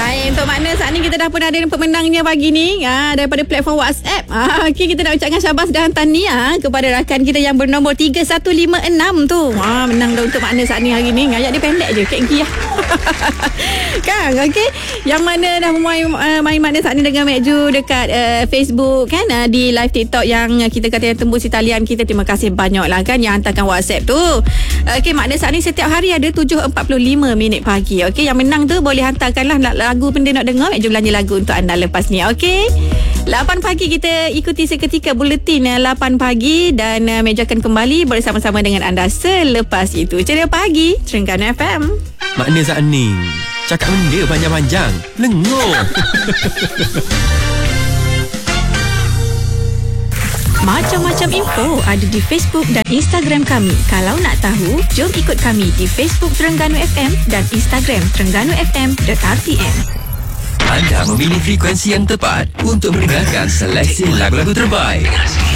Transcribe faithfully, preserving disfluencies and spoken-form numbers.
Baik, untuk makna saat ni kita dah pun ada pemenangnya pagi ni ha, daripada platform WhatsApp. Ha, okay, kita nak ucapkan syabas dan tahniah kepada rakan kita yang bernombor tiga satu lima enam tu. Ha, menang dah untuk makna saat ni hari ni. Ayat dia pendek je, Kak Engki lah. Kan, okey. Yang mana dah main, uh, main makna saat ni dengan Mek Ju dekat uh, Facebook kan, uh, di live TikTok yang kita kata yang tembus di talian kita. Terima kasih banyak lah kan yang hantarkan WhatsApp tu. Okey, makna saat ni setiap hari ada tujuh empat puluh lima minit pagi. Okey, yang menang tu boleh hantarkanlah lagu benda nak dengar. Mek Ju belanja lagu untuk anda lepas ni. Okey, lapan pagi kita ikuti seketika buletin lapan pagi dan uh, Mek Ju akan kembali bersama-sama dengan anda selepas itu. Ceria pagi Terengganu F M. Makna saat ni cakap benda panjang-panjang lengur. Macam-macam info ada di Facebook dan Instagram kami. Kalau nak tahu, jom ikut kami di Facebook Terengganu F M dan Instagram terengganu f m dot r t m. Anda memilih frekuensi yang tepat untuk mendengarkan seleksi lagu-lagu terbaik.